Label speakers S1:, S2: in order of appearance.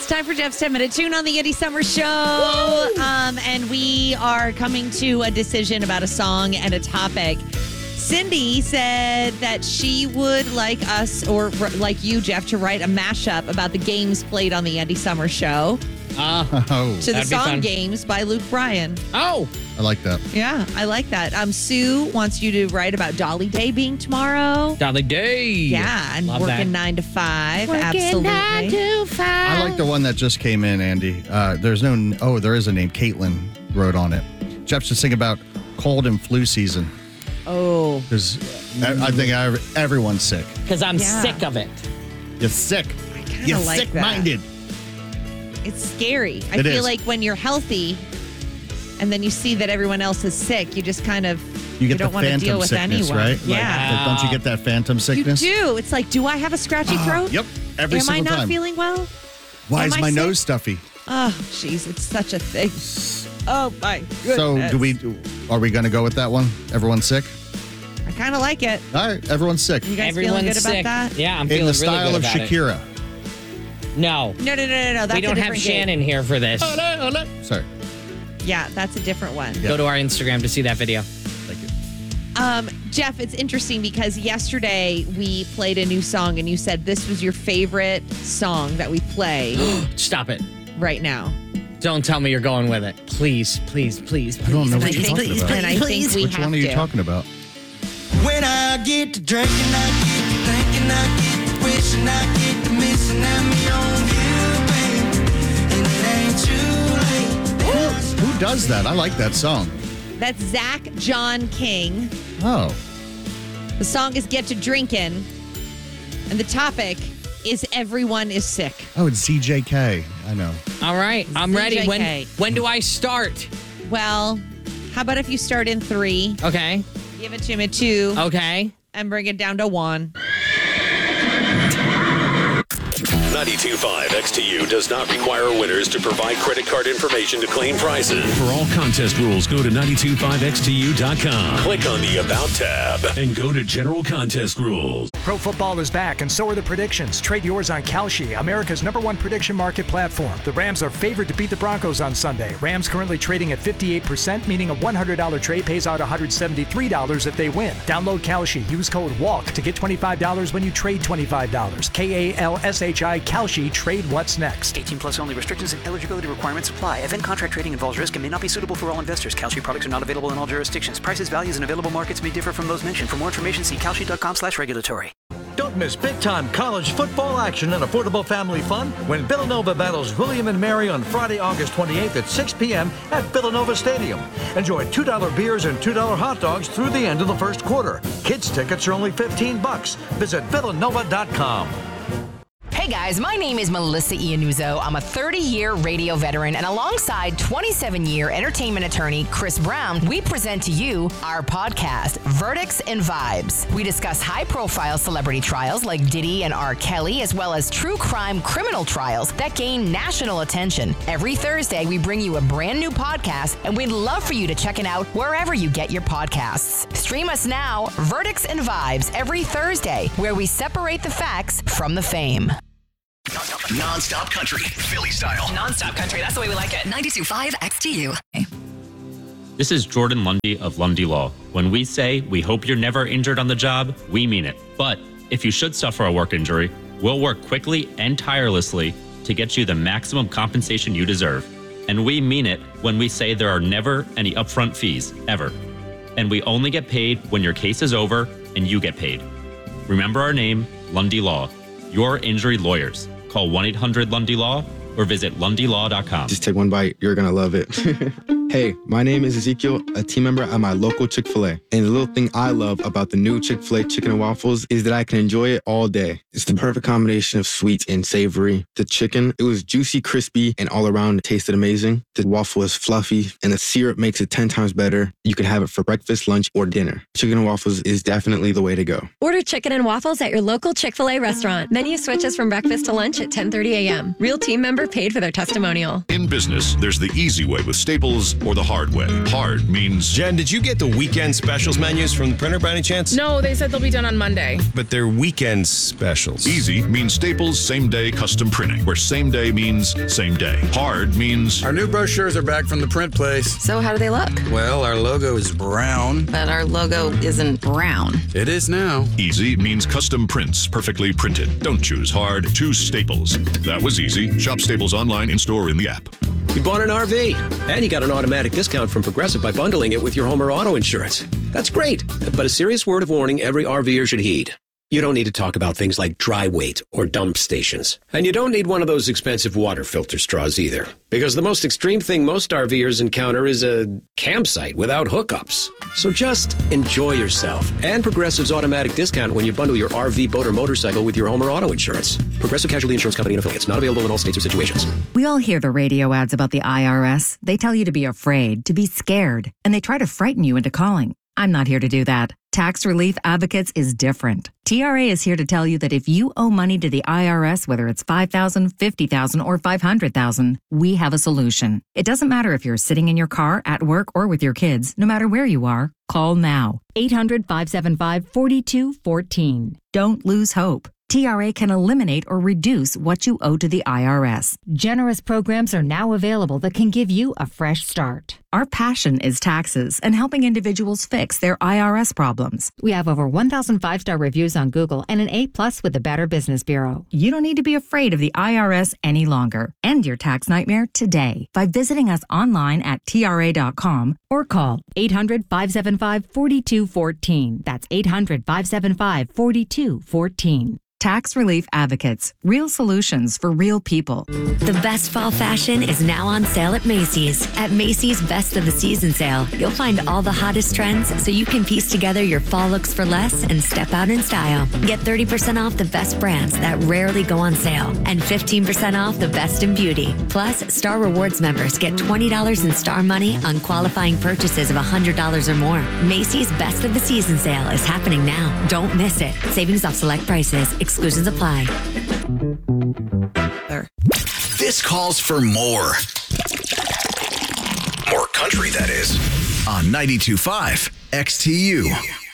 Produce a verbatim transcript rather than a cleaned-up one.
S1: time for Jeff's ten-minute tune on the Andy Summer Show. Um, and we are coming to a decision about a song and a topic. Cindy said that she would like us, or like you, Jeff, to write a mashup about the games played on the Andy Summer Show.
S2: Uh,
S1: oh, to the song Games by Luke Bryan.
S2: Oh.
S3: I like that.
S1: Yeah, I like that. Um, Sue wants you to write about Dolly Day being tomorrow.
S2: Dolly Day.
S1: Yeah, and
S2: Love
S1: working
S2: that.
S1: nine to five.
S4: Working
S1: Absolutely.
S4: nine to five.
S3: I like the one that just came in, Andy. Uh, there's no, oh, there is a name. Caitlin wrote on it. Jeff should sing about cold and flu season.
S1: Oh.
S3: Because I, I think I, everyone's sick.
S2: Because I'm
S1: Yeah.
S2: sick of it.
S3: You're sick.
S1: I kind
S3: You're
S1: of like
S3: sick-minded.
S1: that. It's scary. I
S3: It
S1: feel
S3: is.
S1: like when you're healthy and then you see that everyone else is sick, you just kind of
S3: You get
S1: don't
S3: the
S1: want to
S3: phantom
S1: deal with
S3: sickness,
S1: anyone.
S3: right?
S1: Yeah.
S3: Like, don't you get that phantom
S1: You
S3: sickness?
S1: do. It's like, do I have a scratchy throat?
S3: Yep. Every
S1: Am I
S3: single
S1: not
S3: time.
S1: feeling well?
S3: Why
S1: Am
S3: is
S1: I
S3: my
S1: sick?
S3: nose stuffy?
S1: Oh, jeez, it's such a thing. Oh my goodness.
S3: So do we? Are we going to go with that one? Everyone's sick.
S1: I kind of like it.
S3: All right, everyone's sick.
S1: You guys
S2: Everyone's
S1: feeling good
S2: sick.
S1: about that?
S2: Yeah, I'm
S3: In
S2: feeling
S3: the
S2: really
S3: style
S2: good
S3: of
S2: about it.
S3: Shakira.
S2: No.
S1: No, no, no, no, no. That's
S2: we
S1: a
S2: don't have
S1: different game.
S2: Shannon here for this.
S3: Sorry.
S1: Yeah, that's a different one.
S2: Go to our Instagram to see that video.
S3: Thank you.
S1: Um, Jeff, it's interesting because yesterday we played a new song and you said this was your favorite song that we play
S2: Stop it.
S1: right now.
S2: Don't tell me you're going with it. Please, please, please, please.
S3: I don't know
S1: And
S3: what
S1: I
S3: you're
S1: think,
S3: talking about.
S1: and I think we
S3: Which
S1: have
S3: one are you
S1: to.
S3: talking about?
S5: When I get to drinking, I get to thinking, I get to wishing, I get to missing at me on you, babe. And it ain't too late.
S3: Who, who does that? I like that song.
S1: That's Zach John King.
S3: Oh.
S1: The song is Get to Drinkin'. And the topic is Everyone is Sick.
S3: Oh, it's Z J K. I know.
S2: All right, I'm ready. When
S1: Z J K.
S2: when do I start?
S1: Well, how about if you start in three,
S2: Okay.
S1: give it to him at two,
S2: Okay.
S1: and bring it down to one.
S6: ninety-two point five X T U does not require winners to provide credit card information to claim prizes.
S7: For all contest rules, go to nine two five X T U dot com
S6: Click on the About tab.
S7: and go to General Contest Rules.
S8: Pro football is back, and so are the predictions. Trade yours on Kalshi, America's number one prediction market platform. The Rams are favored to beat the Broncos on Sunday. Rams currently trading at fifty-eight percent, meaning a one hundred dollars trade pays out one hundred seventy-three dollars if they win. Download Kalshi. Use code WALK to get twenty-five dollars when you trade twenty-five dollars. K A L S H I, Kalshi. Trade what's next.
S9: eighteen plus only. Restrictions and eligibility requirements apply. Event contract trading involves risk and may not be suitable for all investors. Kalshi products are not available in all jurisdictions. Prices, values, and available markets may differ from those mentioned. For more information, see kalshi dot com slash regulatory.
S10: Don't miss big-time college football action and affordable family fun when Villanova battles William and Mary on Friday, August twenty-eighth at six p.m. at Villanova Stadium. Enjoy two dollar beers and two dollar hot dogs through the end of the first quarter. Kids tickets are only fifteen bucks. Visit villanova dot com.
S11: Hey guys, my name is Melissa Iannuzzo. I'm a thirty-year radio veteran, and alongside twenty-seven-year entertainment attorney Chris Brown, we present to you our podcast, Verdicts and Vibes. We discuss high-profile celebrity trials like Diddy and R. Kelly, as well as true crime criminal trials that gain national attention. Every Thursday, we bring you a brand new podcast, and we'd love for you to check it out wherever you get your podcasts. Stream us now, Verdicts and Vibes, every Thursday, where we separate the facts from the fame.
S12: Non-stop country, Philly style.
S13: Non-stop country, that's the way we like it. ninety-two point five X T U.
S14: This is Jordan Lundy of Lundy Law. When we say we hope you're never injured on the job, we mean it. But if you should suffer a work injury, we'll work quickly and tirelessly to get you the maximum compensation you deserve. And we mean it when we say there are never any upfront fees, ever. And we only get paid when your case is over and you get paid. Remember our name, Lundy Law. Your injury lawyers. Call one eight hundred Lundy Law or visit lundy law dot com.
S15: Just take one bite. You're going to love it. Hey, my name is Ezekiel, a team member at my local Chick-fil-A. And the little thing I love about the new Chick-fil-A chicken and waffles is that I can enjoy it all day. It's the perfect combination of sweet and savory. The chicken, it was juicy, crispy, and all around it tasted amazing. The waffle is fluffy, and the syrup makes it ten times better. You can have it for breakfast, lunch, or dinner. Chicken and waffles is definitely the way to go.
S16: Order chicken and waffles at your local Chick-fil-A restaurant. Menu switches from breakfast to lunch at ten thirty a.m. Real team member paid for their testimonial.
S17: In business, there's the easy way with Staples
S4: or the hard way. Hard means...
S17: Jen, did you get the weekend specials menus from the printer by any chance?
S18: No, they said they'll be done on Monday.
S17: But they're weekend specials.
S4: Easy means Staples same-day custom printing, where same day means same day. Hard means...
S19: Our new brochures are back from the print place.
S20: So how do they look?
S19: Well, our logo is brown.
S20: But our logo isn't brown.
S19: It is now.
S4: Easy means custom prints, perfectly printed. Don't choose hard, choose Staples. That was easy. Shop Staples online, in-store, in the app.
S21: You bought an R V, and you got an automatic discount from Progressive by bundling it with your home or auto insurance. That's great, but a serious word of warning every RVer should heed. You don't need to talk about things like dry weight or dump stations. And you don't need one of those expensive water filter straws either. Because the most extreme thing most RVers encounter is a campsite without hookups. So just enjoy yourself. And Progressive's automatic discount when you bundle your R V, boat, or motorcycle with your home or auto insurance. Progressive Casualty Insurance Company and affiliates. Not available in all states or situations.
S22: We all hear the radio ads about the I R S. They tell you to be afraid, to be scared, and they try to frighten you into calling. I'm not here to do that. Tax Relief Advocates is different. T R A is here to tell you that if you owe money to the I R S, whether it's five thousand dollars, fifty thousand dollars, or five hundred thousand dollars, we have a solution. It doesn't matter if you're sitting in your car, at work, or with your kids. No matter where you are, call now. eight hundred, five seven five, four two one four. Don't lose hope. T R A can eliminate or reduce what you owe to the I R S.
S23: Generous programs are now available that can give you a fresh start.
S22: Our passion is taxes and helping individuals fix their I R S problems.
S23: We have over one thousand five-star reviews on Google and an A plus with the Better Business Bureau.
S22: You don't need to be afraid of the I R S any longer. End your tax nightmare today by visiting us online at T R A dot com
S23: or call eight hundred, five seven five, four two one four. That's eight hundred, five seven five, four two one four.
S22: Tax Relief Advocates. Real solutions for real people.
S24: The best fall fashion is now on sale at Macy's. At Macy's Best of the Season sale, you'll find all the hottest trends so you can piece together your fall looks for less and step out in style. Get thirty percent off the best brands that rarely go on sale and fifteen percent off the best in beauty. Plus, Star Rewards members get twenty dollars in Star Money on qualifying purchases of one hundred dollars or more. Macy's Best of the Season sale is happening now. Don't miss it. Savings off select prices. Exclusions apply.
S12: This calls for more. More country, that is. On ninety-two point five X T U.